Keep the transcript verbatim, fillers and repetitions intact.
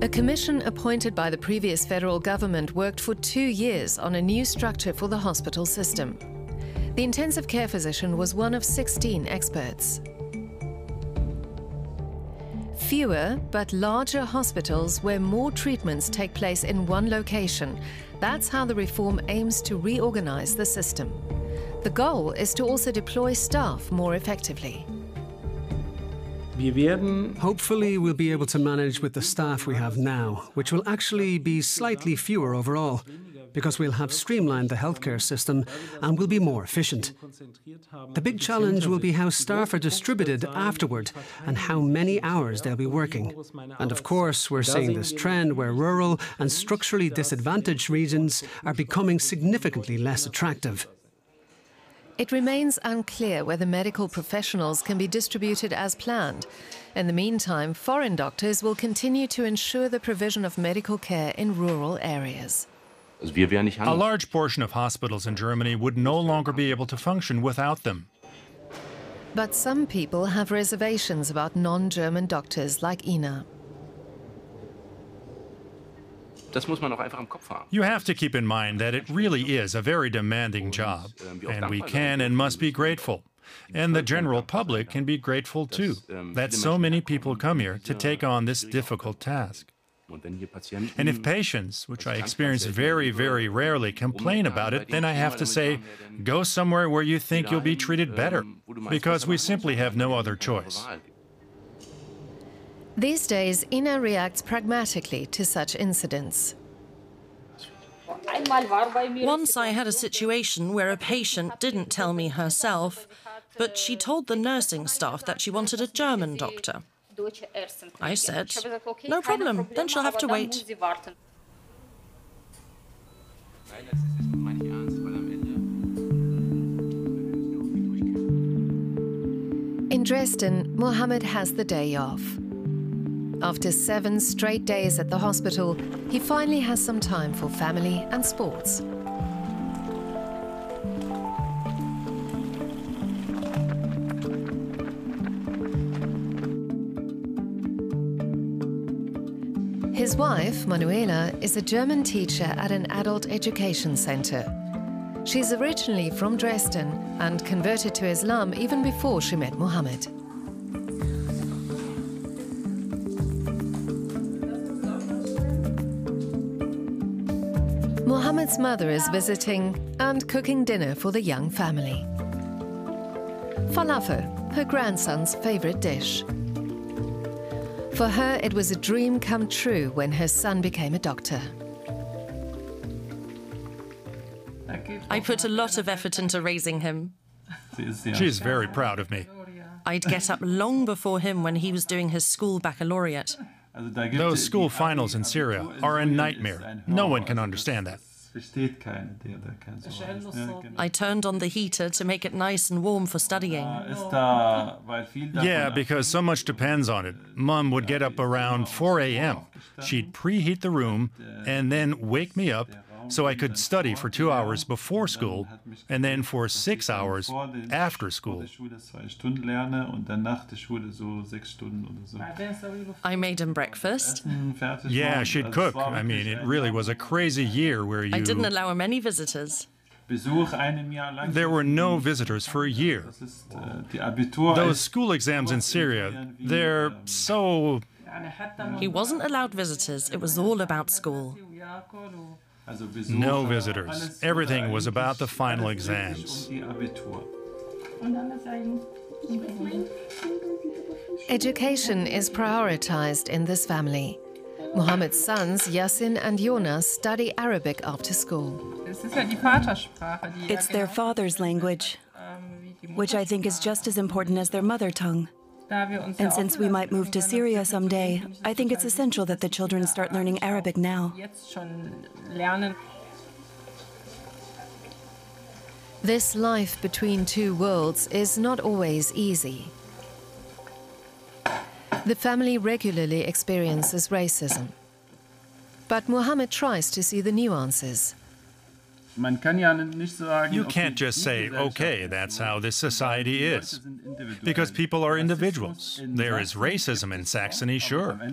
A commission appointed by the previous federal government worked for two years on a new structure for the hospital system. The intensive care physician was one of sixteen experts. Fewer but larger hospitals where more treatments take place in one location. That's how the reform aims to reorganize the system. The goal is to also deploy staff more effectively. Hopefully we'll be able to manage with the staff we have now, which will actually be slightly fewer overall, because we'll have streamlined the healthcare system and will be more efficient. The big challenge will be how staff are distributed afterward and how many hours they'll be working. And of course, we're seeing this trend where rural and structurally disadvantaged regions are becoming significantly less attractive. It remains unclear whether medical professionals can be distributed as planned. In the meantime, foreign doctors will continue to ensure the provision of medical care in rural areas. A large portion of hospitals in Germany would no longer be able to function without them. But some people have reservations about non-German doctors like Ina. You have to keep in mind that it really is a very demanding job, and we can and must be grateful. And the general public can be grateful too, that so many people come here to take on this difficult task. And if patients, which I experience very, very rarely, complain about it, then I have to say, go somewhere where you think you'll be treated better, because we simply have no other choice. These days, Ina reacts pragmatically to such incidents. Once I had a situation where a patient didn't tell me herself, but she told the nursing staff that she wanted a German doctor. I said, no problem, then she'll have to wait. In Dresden, Mohammed has the day off. After seven straight days at the hospital, he finally has some time for family and sports. His wife, Manuela, is a German teacher at an adult education center. She's originally from Dresden and converted to Islam even before she met Mohammed. Mohammed's mother is visiting and cooking dinner for the young family. Falafel, her grandson's favorite dish. For her, it was a dream come true when her son became a doctor. I put a lot of effort into raising him. She's very proud of me. I'd get up long before him when he was doing his school baccalaureate. Those school finals in Syria are a nightmare. No one can understand that. I turned on the heater to make it nice and warm for studying. Yeah, because so much depends on it. Mom would get up around four A M She'd preheat the room and then wake me up so I could study for two hours before school and then for six hours after school. I made him breakfast. Yeah, she'd cook. I mean, it really was a crazy year where you... I didn't allow him any visitors. There were no visitors for a year. Those school exams in Syria, they're so... He wasn't allowed visitors. It was all about school. No visitors. Everything was about the final exams. Education is prioritized in this family. Mohammed's sons, Yassin and Jonas, study Arabic after school. It's their father's language, which I think is just as important as their mother tongue. And since we might move to Syria someday, I think it's essential that the children start learning Arabic now. This life between two worlds is not always easy. The family regularly experiences racism. But Mohammed tries to see the nuances. You can't just say, okay, that's how this society is. Because people are individuals. There is racism in Saxony, sure.